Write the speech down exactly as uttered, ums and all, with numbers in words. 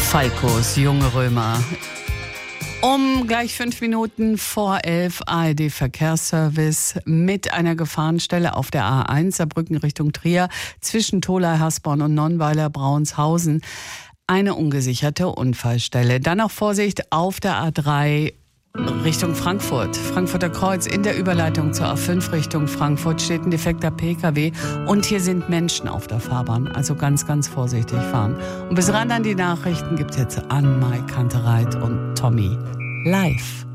Falkos Junge Römer. Um gleich fünf Minuten vor elf A R D-Verkehrsservice mit einer Gefahrenstelle auf der A eins Saarbrücken Richtung Trier zwischen Tholey, Hasborn und Nonnweiler Brauenshausen. Eine ungesicherte Unfallstelle. Dann auch Vorsicht auf der A drei Richtung Frankfurt. Frankfurter Kreuz in der Überleitung zur A fünf Richtung Frankfurt steht ein defekter P K W und hier sind Menschen auf der Fahrbahn. Also ganz, ganz vorsichtig fahren. Und bis ran an die Nachrichten gibt's jetzt Ann-Mai Kantereit und Tommy live.